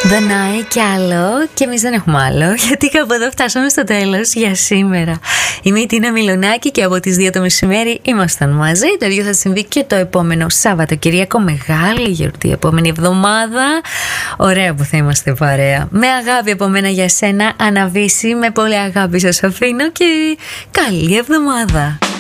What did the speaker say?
Δανάη κι άλλο και εμείς δεν έχουμε άλλο, γιατί κάπου εδώ φτάσαμε στο τέλος για σήμερα. Είμαι η Τίνα Μιλονάκη και από τις 2 το μεσημέρι ήμασταν μαζί. Το ίδιο θα συμβεί και το επόμενο Σαββατοκυριακό, μεγάλη γιορτή επόμενη εβδομάδα. Ωραία που θα είμαστε παρέα. Με αγάπη από μένα για σένα, Αναβίση, με πολύ αγάπη σας αφήνω και καλή εβδομάδα.